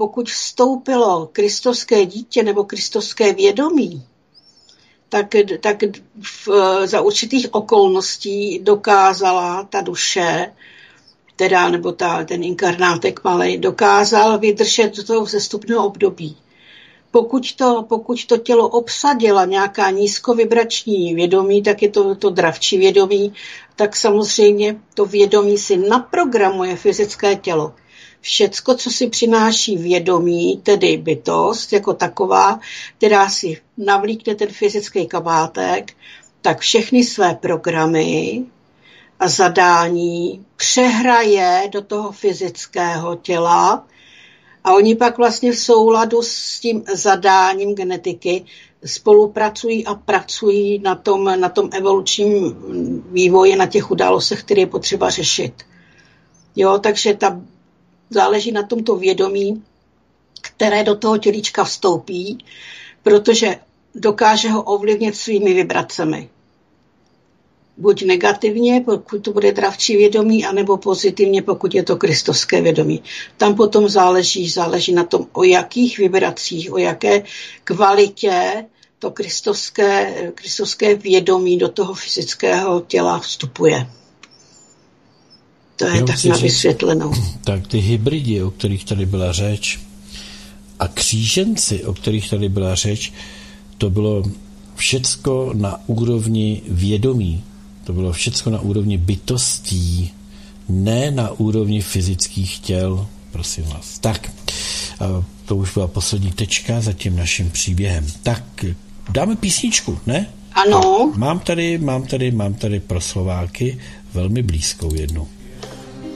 pokud vstoupilo kristovské dítě nebo kristovské vědomí, tak za určitých okolností dokázala ta duše, teda, nebo ten inkarnátek malej, dokázal vydržet do toho vzestupného období. Pokud to tělo obsadila nějaká nízkovibrační vědomí, tak je to dravčí vědomí, tak samozřejmě to vědomí si naprogramuje fyzické tělo. Všecko, co si přináší vědomí, tedy bytost jako taková, která si navlíkne ten fyzický kabátek, tak všechny své programy a zadání přehraje do toho fyzického těla a oni pak vlastně v souladu s tím zadáním genetiky spolupracují a pracují na tom evolučním vývoji, na těch událostech, které je potřeba řešit. Jo, takže záleží na tomto vědomí, které do toho tělíčka vstoupí, protože dokáže ho ovlivnit svými vibracemi. Buď negativně, pokud to bude dravčí vědomí, anebo pozitivně, pokud je to kristovské vědomí. Tam potom záleží na tom, o jakých vibracích, o jaké kvalitě to kristovské vědomí do toho fyzického těla vstupuje. To je tak na vysvětlenou. Tak ty hybridi, o kterých tady byla řeč, a kříženci, o kterých tady byla řeč, to bylo všecko na úrovni vědomí. To bylo všecko na úrovni bytostí, ne na úrovni fyzických těl, prosím vás. Tak, to už byla poslední tečka za tím naším příběhem. Tak, dáme písničku, ne? Ano. Mám tady pro Slováky velmi blízkou jednu.